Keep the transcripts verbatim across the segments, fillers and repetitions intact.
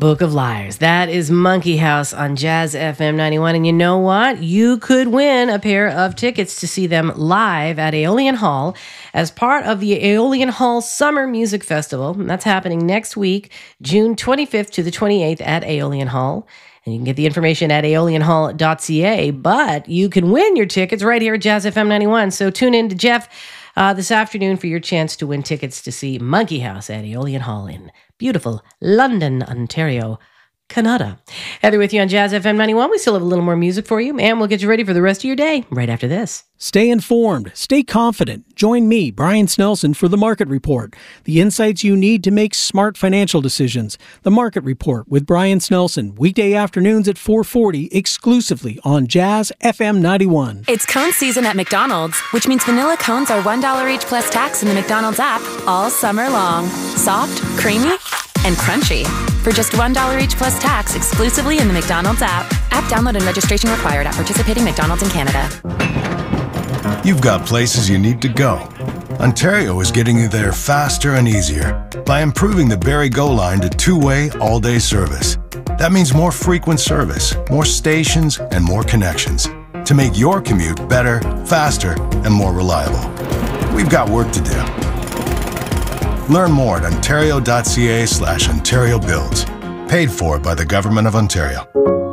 Book of Liars. That is Monkey House on Jazz F M ninety-one. And you know what? You could win a pair of tickets to see them live at Aeolian Hall as part of the Aeolian Hall Summer Music Festival. And that's happening next week, June twenty-fifth to the twenty-eighth at Aeolian Hall. And you can get the information at aeolian hall dot c a. But you can win your tickets right here at Jazz F M ninety-one. So tune in to Jeff uh, this afternoon for your chance to win tickets to see Monkey House at Aeolian Hall in beautiful London, Ontario, Canada. Heather with you on Jazz F M ninety-one. We still have a little more music for you, and we'll get you ready for the rest of your day right after this. Stay informed. Stay confident. Join me, Brian Snelson, for The Market Report. The insights you need to make smart financial decisions. The Market Report with Brian Snelson. Weekday afternoons at four forty, exclusively on Jazz F M ninety-one. It's cone season at McDonald's, which means vanilla cones are one dollar each plus tax in the McDonald's app all summer long. Soft, creamy, and crunchy. For just one dollar each plus tax exclusively in the McDonald's app. App download and registration required at participating McDonald's in Canada. You've got places you need to go. Ontario is getting you there faster and easier by improving the Barrie Go line to two-way, all-day service. That means more frequent service, more stations, and more connections to make your commute better, faster, and more reliable. We've got work to do. Learn more at ontario dot c a slash Ontario Builds. Paid for by the Government of Ontario.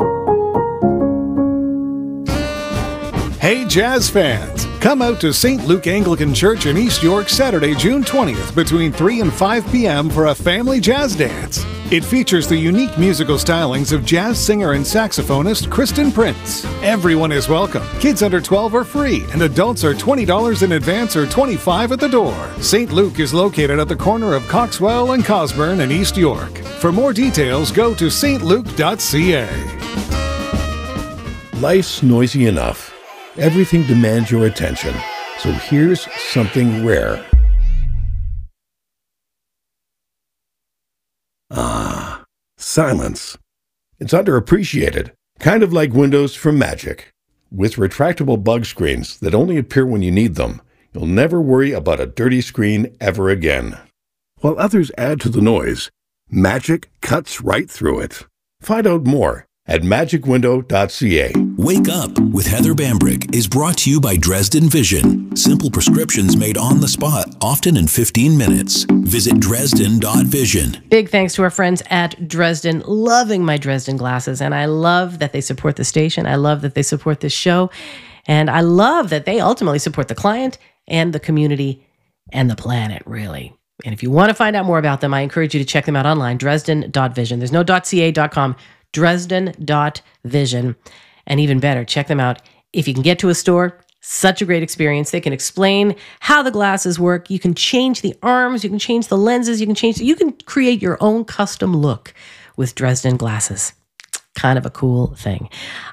Hey, jazz fans! Come out to Saint Luke Anglican Church in East York Saturday, June twentieth between three and five p.m. for a family jazz dance. It features the unique musical stylings of jazz singer and saxophonist Kristen Prince. Everyone is welcome. Kids under twelve are free, and adults are twenty dollars in advance or twenty-five dollars at the door. Saint Luke is located at the corner of Coxwell and Cosburn in East York. For more details, go to s t luke dot c a. Life's noisy enough. Everything demands your attention. So here's something rare. Ah, silence. It's underappreciated, kind of like windows from Magic. With retractable bug screens that only appear when you need them, you'll never worry about a dirty screen ever again. While others add to the noise, Magic cuts right through it. Find out more at magic window dot c a. Wake Up with Heather Bambrick is brought to you by Dresden Vision. Simple prescriptions made on the spot, often in fifteen minutes. Visit dresden dot vision. Big thanks to our friends at Dresden. Loving my Dresden glasses, and I love that they support the station. I love that they support this show, and I love that they ultimately support the client and the community and the planet, really. And if you want to find out more about them, I encourage you to check them out online, dresden dot vision. There's no .ca dot com. dresden dot vision. And even better, check them out if you can get to a store. Such a great experience. They can explain how the glasses work. You can change the arms, you can change the lenses, you can change, you can create your own custom look with Dresden glasses. Kind of a cool thing.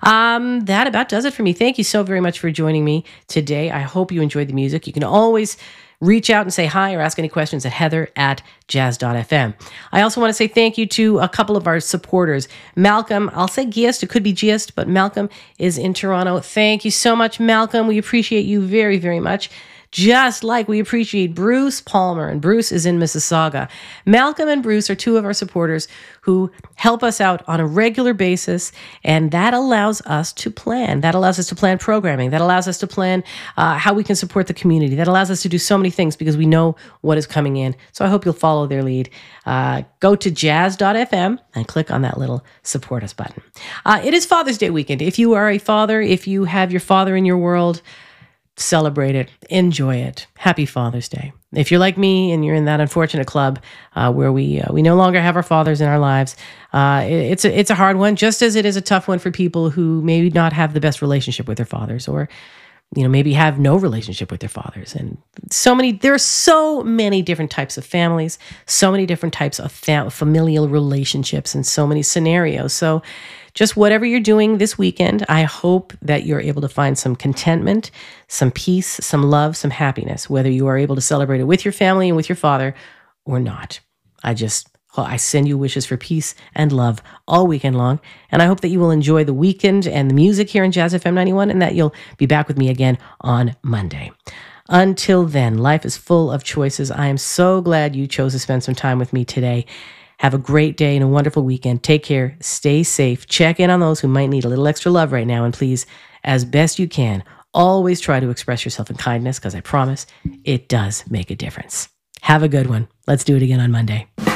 Um, that about does it for me. Thank you so very much for joining me today. I hope you enjoyed the music. You can always reach out and say hi or ask any questions at heather at jazz dot f m. I also want to say thank you to a couple of our supporters. Malcolm, I'll say Gist, it could be Gist, but Malcolm is in Toronto. Thank you so much, Malcolm. We appreciate you very, very much. Just like we appreciate Bruce Palmer, and Bruce is in Mississauga. Malcolm and Bruce are two of our supporters who help us out on a regular basis, and that allows us to plan. That allows us to plan programming. That allows us to plan uh, how we can support the community. That allows us to do so many things because we know what is coming in. So I hope you'll follow their lead. Uh, go to jazz dot f m and click on that little support us button. Uh, it is Father's Day weekend. If you are a father, if you have your father in your world, celebrate it, enjoy it. Happy Father's Day. If you're like me and you're in that unfortunate club uh, where we uh, we no longer have our fathers in our lives, uh, it, it's a, it's a hard one, just as it is a tough one for people who maybe not have the best relationship with their fathers, or you know maybe have no relationship with their fathers. And so many, there are so many different types of families, so many different types of fam- familial relationships, and so many scenarios. So just whatever you're doing this weekend, I hope that you're able to find some contentment, some peace, some love, some happiness, whether you are able to celebrate it with your family and with your father or not. I just, I send you wishes for peace and love all weekend long. And I hope that you will enjoy the weekend and the music here in Jazz F M ninety-one, and that you'll be back with me again on Monday. Until then, life is full of choices. I am so glad you chose to spend some time with me today. Have a great day and a wonderful weekend. Take care. Stay safe. Check in on those who might need a little extra love right now. And please, as best you can, always try to express yourself in kindness, because I promise it does make a difference. Have a good one. Let's do it again on Monday.